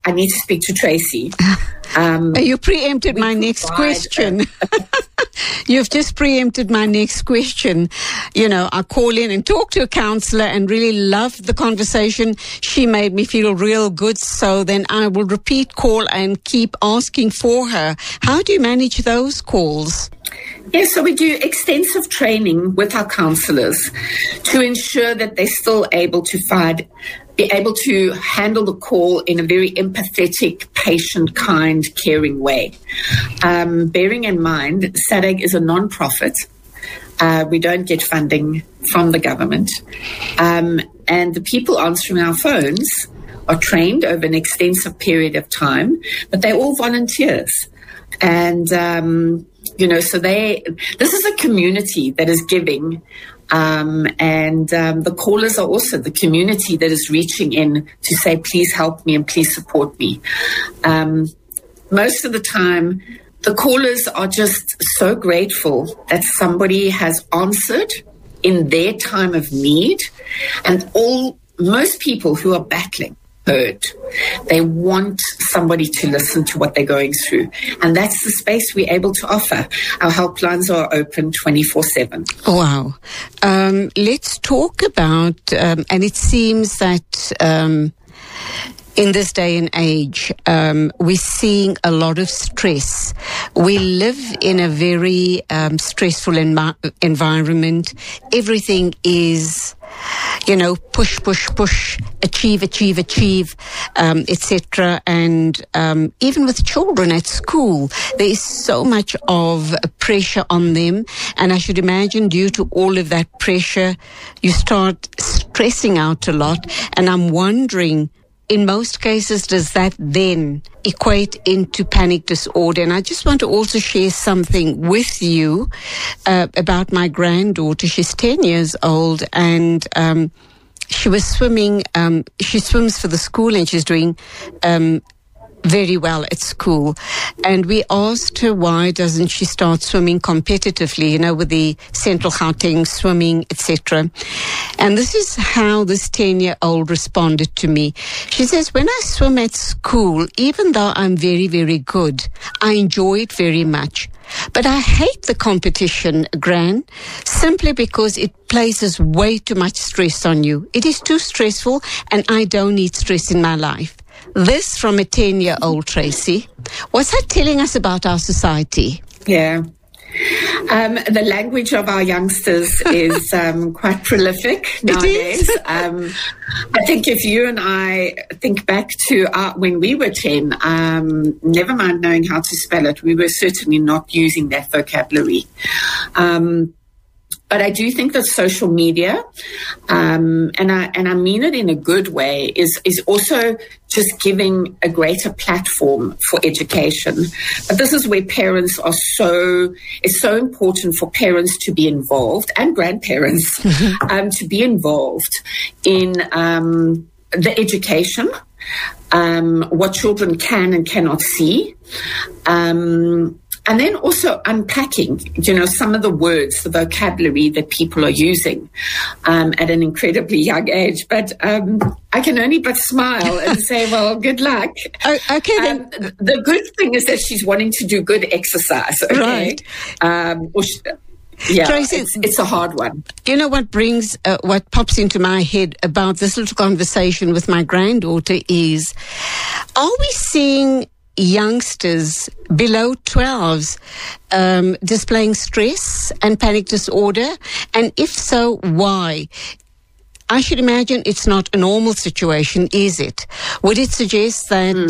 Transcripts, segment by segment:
I need to speak to Tracy. You preempted my next question. You've just preempted my next question. You know, I call in and talk to a counselor and really love the conversation. She made me feel real good. So then I will repeat call and keep asking for her. How do you manage those calls? Yes, so we do extensive training with our counsellors to ensure that they're still able to be able to handle the call in a very empathetic, patient, kind, caring way. Bearing in mind, SADAG is a non-profit. We don't get funding from the government. And the people answering our phones are trained over an extensive period of time, but they're all volunteers. And, so this is a community that is giving, and the callers are also the community that is reaching in to say, please help me and please support me. Most of the time, the callers are just so grateful that somebody has answered in their time of need, and most people who are battling heard. They want somebody to listen to what they're going through. And that's the space we're able to offer. Our helplines are open 24/7. Wow. Let's talk about, and it seems that in this day and age, we're seeing a lot of stress. We live in a very stressful environment. Everything is, push, achieve, etc. And even with children at school, there is so much of pressure on them. And I should imagine due to all of that pressure, you start stressing out a lot. And I'm wondering, in most cases, does that then equate into panic disorder? And I just want to also share something with you about my granddaughter. She's 10 years old, and she was swimming. She swims for the school, and she's doing very well at school. And we asked her, why doesn't she start swimming competitively, with the Central Gauteng swimming, etc. And this is how this 10-year-old responded to me. She says, when I swim at school, even though I'm very, very good, I enjoy it very much. But I hate the competition, Gran, simply because it places way too much stress on you. It is too stressful, and I don't need stress in my life. This from a 10-year-old, Tracy. What's that telling us about our society? Yeah. The language of our youngsters is quite prolific nowadays. I think if you and I think back to when we were 10, never mind knowing how to spell it, we were certainly not using that vocabulary. But I do think that social media, and I mean it in a good way, is also just giving a greater platform for education. But this is where parents it's so important for parents to be involved, and grandparents to be involved in the education, what children can and cannot see. And then also unpacking, some of the words, the vocabulary that people are using at an incredibly young age. But I can only but smile and say, well, good luck. Okay, then. The good thing is that she's wanting to do good exercise. Okay? Right. Yeah, Tracy, it's a hard one. You know what pops into my head about this little conversation with my granddaughter is, are we seeing youngsters below 12s displaying stress and panic disorder? And if so, why? I should imagine it's not a normal situation, is it? Would it suggest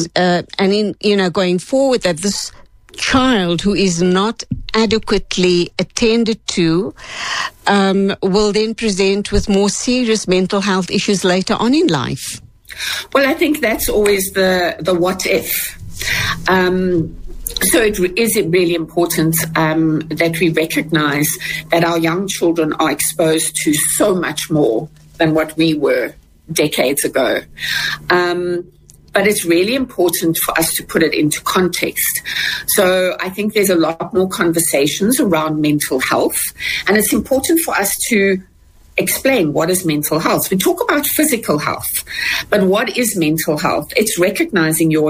that, going forward, that this child who is not adequately attended to will then present with more serious mental health issues later on in life? Well, I think that's always the what if. So it is really important that we recognize that our young children are exposed to so much more than what we were decades ago. But it's really important for us to put it into context. So I think there's a lot more conversations around mental health, and it's important for us to explain what is mental health. We talk about physical health, but what is mental health? It's recognizing your